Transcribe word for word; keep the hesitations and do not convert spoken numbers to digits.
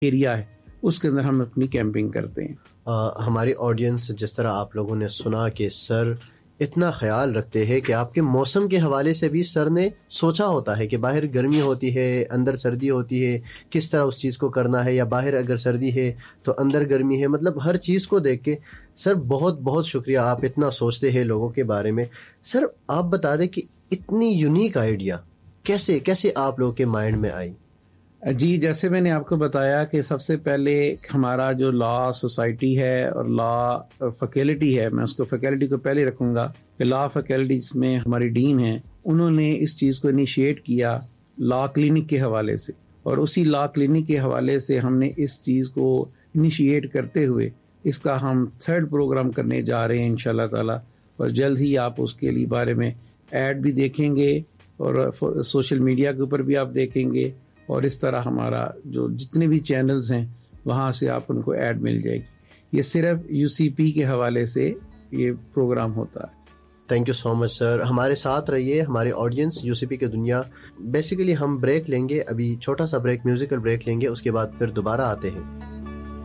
Area ہے اس کے اندر ہم اپنی کیمپنگ کرتے ہیں. آ, ہماری آڈینس جس طرح آپ لوگوں نے سنا کہ سر اتنا خیال رکھتے ہیں کہ آپ کے موسم کے حوالے سے بھی سر نے سوچا ہوتا ہے کہ باہر گرمی ہوتی ہے, اندر سردی ہوتی ہے, کس طرح اس چیز کو کرنا ہے, یا باہر اگر سردی ہے تو اندر گرمی ہے, مطلب ہر چیز کو دیکھ کے. سر بہت بہت شکریہ, آپ اتنا سوچتے ہیں لوگوں کے بارے میں. سر آپ بتا دیں کہ اتنی یونیک آئیڈیا کیسے کیسے آپ لوگوں کے مائنڈ میں آئی؟ جی, جیسے میں نے آپ کو بتایا کہ سب سے پہلے ہمارا جو لا سوسائٹی ہے اور لا فیکلٹی ہے, میں اس کو فیکلٹی کو پہلے رکھوں گا کہ لا فیکلٹیز میں ہماری ڈین ہیں, انہوں نے اس چیز کو انیشیٹ کیا لا کلینک کے حوالے سے, اور اسی لا کلینک کے حوالے سے ہم نے اس چیز کو انیشیٹ کرتے ہوئے اس کا ہم تھرڈ پروگرام کرنے جا رہے ہیں انشاءاللہ تعالی, اور جلد ہی آپ اس کے لیے بارے میں ایڈ بھی دیکھیں گے اور سوشل میڈیا کے اوپر بھی آپ دیکھیں گے, اور اس طرح ہمارا جو جتنے بھی چینلز ہیں وہاں سے آپ ان کو ایڈ مل جائے گی. یہ صرف یو سی پی کے حوالے سے یہ پروگرام ہوتا ہے. تھینک یو سو مچ سر, ہمارے ساتھ رہیے, ہمارے آڈینس یو سی پی کی دنیا. بیسیکلی ہم بریک لیں گے ابھی, چھوٹا سا بریک, میوزیکل بریک لیں گے, اس کے بعد پھر دوبارہ آتے ہیں.